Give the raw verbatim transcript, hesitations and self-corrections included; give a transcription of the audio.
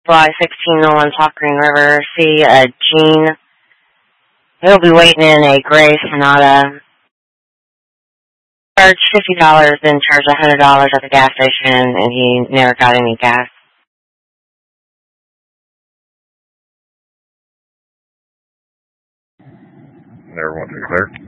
Fly sixteen oh one Talk Green River. See a Gene. He'll be waiting in a gray Sonata. Charged fifty dollars, then charged one hundred dollars at the gas station, and he never got any gas. Never went to clear.